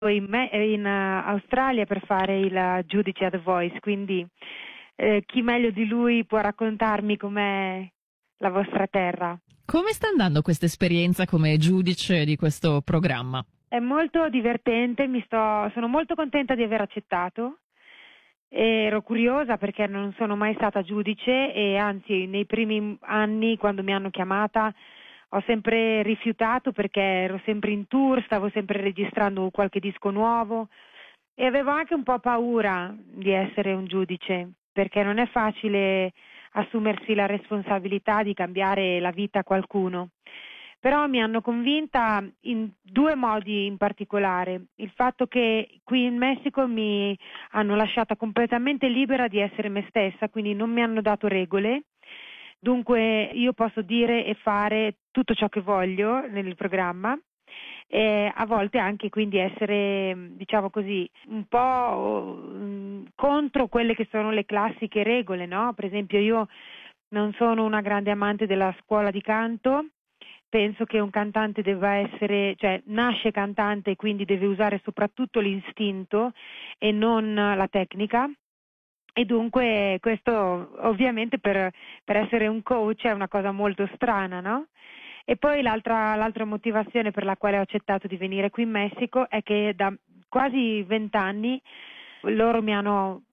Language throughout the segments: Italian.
in Australia per fare il giudice a The Voice, quindi chi meglio di lui può raccontarmi com'è la vostra terra. Come sta andando questa esperienza come giudice di questo programma? È molto divertente, sono molto contenta di aver accettato. Ero curiosa perché non sono mai stata giudice e anzi nei primi anni quando mi hanno chiamata ho sempre rifiutato perché ero sempre in tour, stavo sempre registrando qualche disco nuovo e avevo anche un po' paura di essere un giudice perché non è facile assumersi la responsabilità di cambiare la vita a qualcuno. Però mi hanno convinta in due modi in particolare. Il fatto che qui in Messico mi hanno lasciata completamente libera di essere me stessa, quindi non mi hanno dato regole. Dunque io posso dire e fare tutto ciò che voglio nel programma e a volte anche quindi essere, diciamo così, un po' contro quelle che sono le classiche regole, no? Per esempio io non sono una grande amante della scuola di canto. Penso che un cantante nasce cantante e quindi deve usare soprattutto l'istinto e non la tecnica. E dunque questo ovviamente per essere un coach è una cosa molto strana, no? E poi l'altra motivazione per la quale ho accettato di venire qui in Messico è che da quasi 20 anni loro mi hanno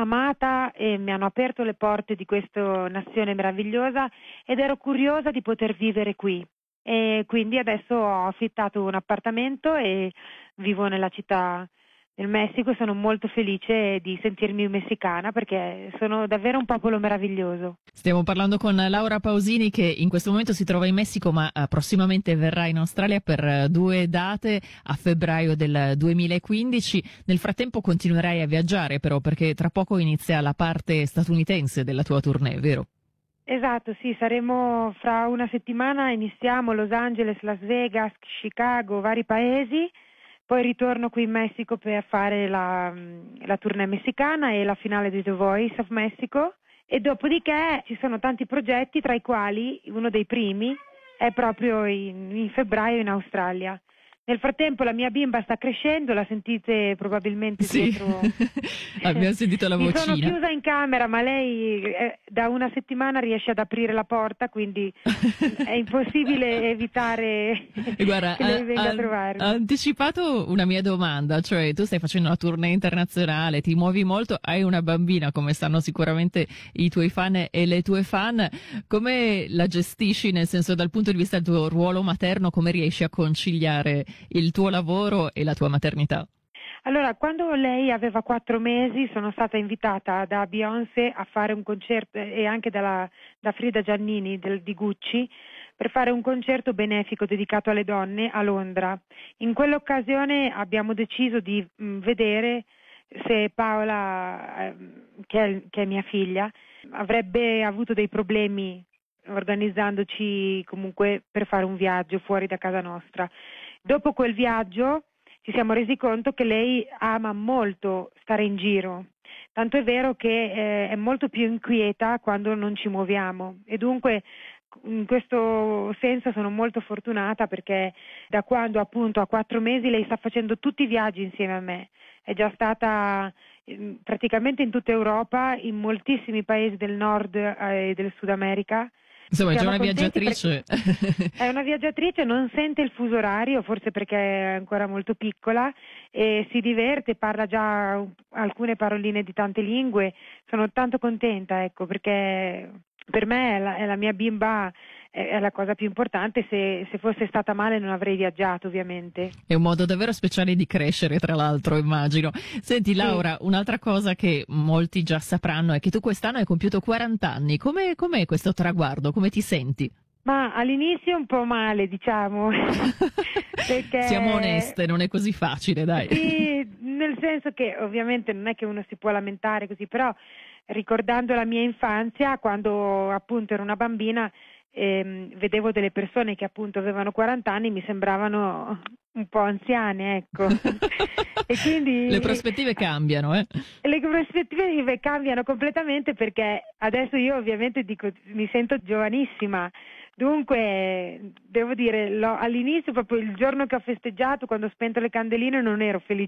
amata e mi hanno aperto le porte di questa nazione meravigliosa ed ero curiosa di poter vivere qui. E quindi adesso ho affittato un appartamento e vivo nella città del Messico e sono molto felice di sentirmi messicana perché sono davvero un popolo meraviglioso. Stiamo parlando con Laura Pausini che in questo momento si trova in Messico ma prossimamente verrà in Australia per 2 date a febbraio del 2015. Nel frattempo continuerai a viaggiare però perché tra poco inizia la parte statunitense della tua tournée, vero? Esatto, sì, saremo fra una settimana, iniziamo Los Angeles, Las Vegas, Chicago, vari paesi, poi ritorno qui in Messico per fare la tournée messicana e la finale di The Voice of Mexico e dopodiché ci sono tanti progetti tra i quali uno dei primi è proprio in febbraio in Australia. Nel frattempo la mia bimba sta crescendo, la sentite probabilmente dietro. Abbiamo sentito la vocina. Mi sono chiusa in camera, ma lei da una settimana riesce ad aprire la porta, quindi è impossibile evitare Guarda, che lei venga a trovarmi. Ha anticipato una mia domanda, cioè tu stai facendo una tournée internazionale, ti muovi molto, hai una bambina, come sanno sicuramente i tuoi fan e le tue fan, come la gestisci, nel senso dal punto di vista del tuo ruolo materno, come riesci a conciliare il tuo lavoro e la tua maternità? Allora, quando lei aveva 4 mesi sono stata invitata da Beyoncé a fare un concerto e anche da Frida Giannini di Gucci per fare un concerto benefico dedicato alle donne a Londra. In quell'occasione abbiamo deciso di vedere se Paola, che è mia figlia, avrebbe avuto dei problemi organizzandoci comunque per fare un viaggio fuori da casa nostra. Dopo quel viaggio ci siamo resi conto che lei ama molto stare in giro, tanto è vero che è molto più inquieta quando non ci muoviamo e dunque in questo senso sono molto fortunata perché da quando appunto ha 4 mesi lei sta facendo tutti i viaggi insieme a me, è già stata praticamente in tutta Europa, in moltissimi paesi del Nord e del Sud America. Insomma, è già una viaggiatrice. È una viaggiatrice, non sente il fuso orario, forse perché è ancora molto piccola, e si diverte, parla già alcune paroline di tante lingue. Sono tanto contenta, ecco, perché per me è la mia bimba è la cosa più importante. Se fosse stata male non avrei viaggiato, ovviamente. È un modo davvero speciale di crescere, tra l'altro, immagino. Senti Laura, sì. Un'altra cosa che molti già sapranno è che tu quest'anno hai compiuto 40 anni. Com'è questo traguardo? Come ti senti? Ma all'inizio un po' male, diciamo. Perché... Siamo oneste, non è così facile, dai. Sì, nel senso che ovviamente non è che uno si può lamentare così, però ricordando la mia infanzia, quando appunto ero una bambina, vedevo delle persone che appunto avevano 40 anni, mi sembravano un po' anziane, ecco. E quindi le prospettive cambiano, Le prospettive cambiano completamente perché adesso io ovviamente dico mi sento giovanissima. Dunque, devo dire, all'inizio, proprio il giorno che ho festeggiato, quando ho spento le candeline, non ero felice